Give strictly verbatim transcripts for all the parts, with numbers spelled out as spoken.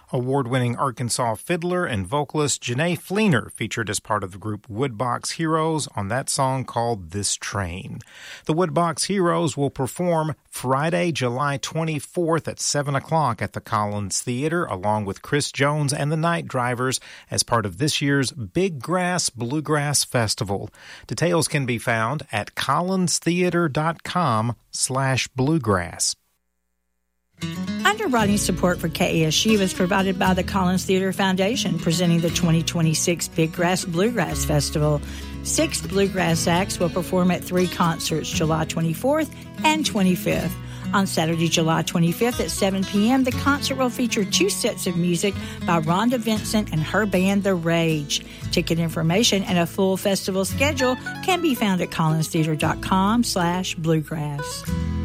Award-winning Arkansas fiddler and vocalist Janae Fleener featured as part of the group Woodbox Heroes on that song called This Train. The Woodbox Heroes will perform Friday, July twenty-fourth at seven o'clock at the Collins Theater, along with Chris Jones and the Night Drivers as part of this year's Big Grass Bluegrass Festival. Details can be found at collinstheater.com slash bluegrass. Underwriting support for K A S U is provided by the Collins Theater Foundation, presenting the twenty twenty-six Big Grass Bluegrass Festival. Six bluegrass acts will perform at three concerts, July twenty-fourth and twenty-fifth. On Saturday, July twenty-fifth at seven p.m., the concert will feature two sets of music by Rhonda Vincent and her band, The Rage. Ticket information and a full festival schedule can be found at collinstheater.com slash bluegrass.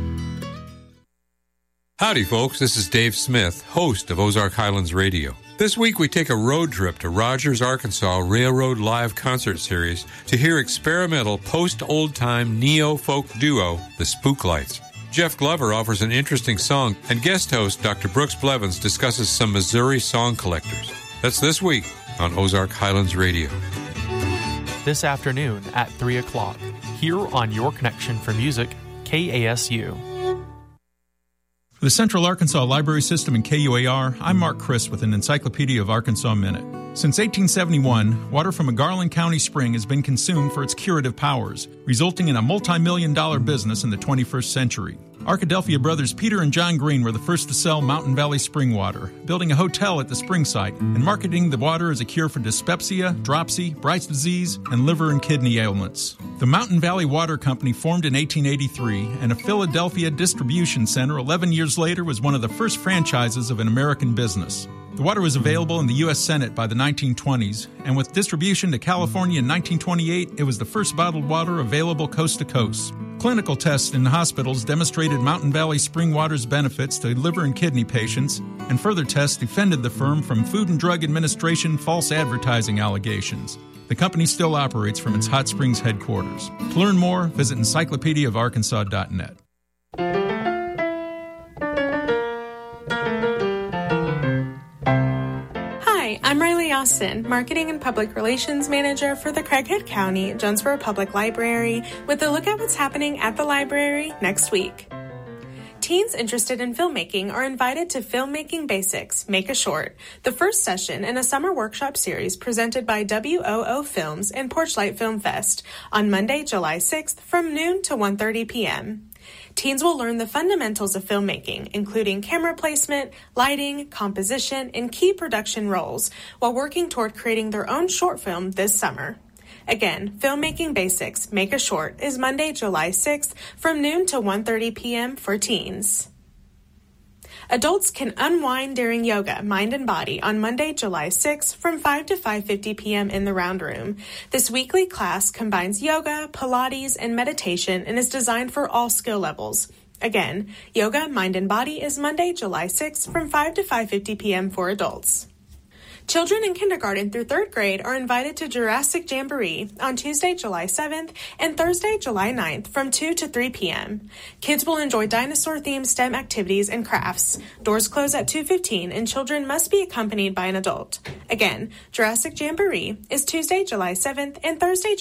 Howdy, folks. This is Dave Smith, host of Ozark Highlands Radio. This week, we take a road trip to Rogers, Arkansas Railroad Live Concert Series to hear experimental post-old-time neo-folk duo, the Spooklights. Jeff Glover offers an interesting song, and guest host Doctor Brooks Blevins discusses some Missouri song collectors. That's this week on Ozark Highlands Radio. This afternoon at three o'clock, here on Your Connection for Music, K A S U. For the Central Arkansas Library System and K U A R, I'm Mark Chris with an Encyclopedia of Arkansas Minute. Since eighteen seventy-one, water from a Garland County spring has been consumed for its curative powers, resulting in a multi-million dollar business in the twenty-first century. Arkadelphia brothers Peter and John Green were the first to sell Mountain Valley spring water, building a hotel at the spring site and marketing the water as a cure for dyspepsia, dropsy, Bright's disease, and liver and kidney ailments. The Mountain Valley Water Company formed in eighteen eighty-three, and a Philadelphia distribution center eleven years later was one of the first franchises of an American business. The water was available in the U S Senate by the nineteen twenties, and with distribution to California in nineteen twenty-eight, it was the first bottled water available coast to coast. Clinical tests in hospitals demonstrated Mountain Valley spring water's benefits to liver and kidney patients, and further tests defended the firm from Food and Drug Administration false advertising allegations. The company still operates from its Hot Springs headquarters. To learn more, visit encyclopedia of arkansas dot net. I'm Riley Austin, Marketing and Public Relations Manager for the Craighead County Jonesboro Public Library, with a look at what's happening at the library next week. Teens interested in filmmaking are invited to Filmmaking Basics, Make a Short, the first session in a summer workshop series presented by W O O Films and Porchlight Film Fest on Monday, July sixth from noon to one thirty p.m. Teens will learn the fundamentals of filmmaking, including camera placement, lighting, composition, and key production roles, while working toward creating their own short film this summer. Again, Filmmaking Basics, Make a Short is Monday, July sixth from noon to one thirty p.m. for teens. Adults can unwind during yoga, mind and body on Monday, July sixth from five to five fifty p.m. in the Round Room. This weekly class combines yoga, Pilates, and meditation and is designed for all skill levels. Again, yoga, mind and body is Monday, July sixth from five to five fifty p.m. for adults. Children in kindergarten through third grade are invited to Jurassic Jamboree on Tuesday, July seventh and Thursday, July ninth from two to three p.m. Kids will enjoy dinosaur-themed STEM activities and crafts. Doors close at two fifteen and children must be accompanied by an adult. Again, Jurassic Jamboree is Tuesday, July seventh and Thursday,